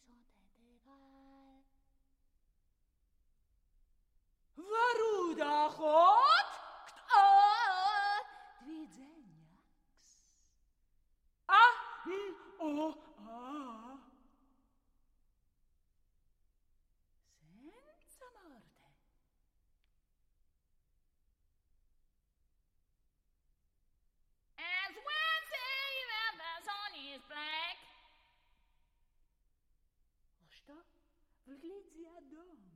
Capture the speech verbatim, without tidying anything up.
sont intégrales. Varuda hot, kto widzeniaks. A, i, o, a. Senza morte. As one say that the sun is black. А что? Выгляди, Адам.